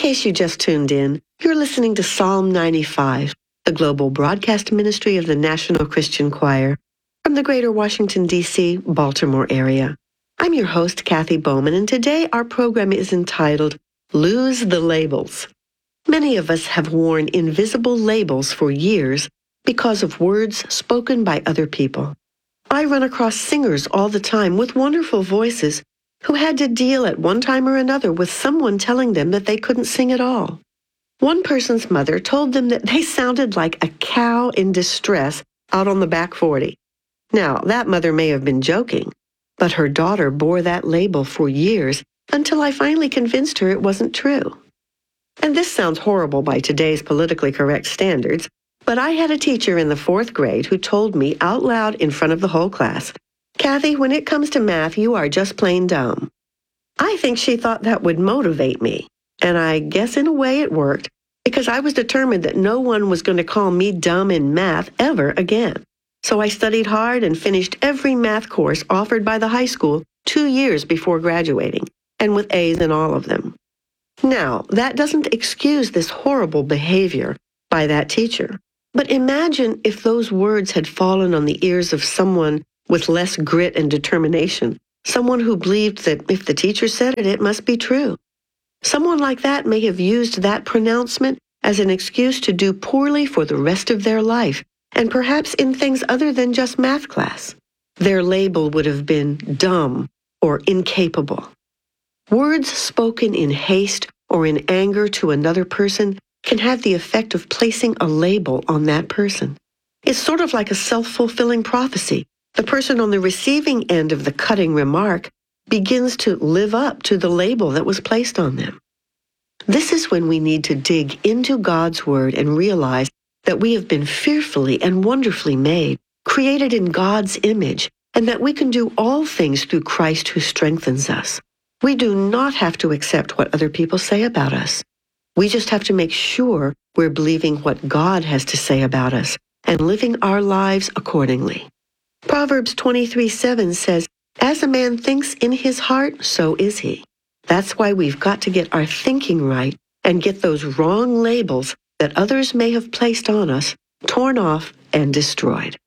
case you just tuned in, you're listening to Psalm 95, the global broadcast ministry of the National Christian Choir from the greater Washington, D.C., Baltimore area. I'm your host, Kathy Bowman, and today our program is entitled Lose the Labels. Many of us have worn invisible labels for years because of words spoken by other people. I run across singers all the time with wonderful voices who had to deal at one time or another with someone telling them that they couldn't sing at all. One person's mother told them that they sounded like a cow in distress out on the back 40. Now, that mother may have been joking, but her daughter bore that label for years until I finally convinced her it wasn't true. And this sounds horrible by today's politically correct standards, but I had a teacher in the 4th grade who told me out loud in front of the whole class, "Kathy, when it comes to math, you are just plain dumb." I think she thought that would motivate me, and I guess in a way it worked, because I was determined that no one was going to call me dumb in math ever again. So I studied hard and finished every math course offered by the high school 2 years before graduating, and with A's in all of them. Now, that doesn't excuse this horrible behavior by that teacher, but imagine if those words had fallen on the ears of someone with less grit and determination, someone who believed that if the teacher said it, it must be true. Someone like that may have used that pronouncement as an excuse to do poorly for the rest of their life, and perhaps in things other than just math class. Their label would have been dumb or incapable. Words spoken in haste or in anger to another person can have the effect of placing a label on that person. It's sort of like a self-fulfilling prophecy. The person on the receiving end of the cutting remark begins to live up to the label that was placed on them. This is when we need to dig into God's Word and realize that we have been fearfully and wonderfully made, created in God's image, and that we can do all things through Christ who strengthens us. We do not have to accept what other people say about us. We just have to make sure we're believing what God has to say about us and living our lives accordingly. Proverbs 23:7 says, "As a man thinks in his heart, so is he." That's why we've got to get our thinking right and get those wrong labels that others may have placed on us torn off and destroyed.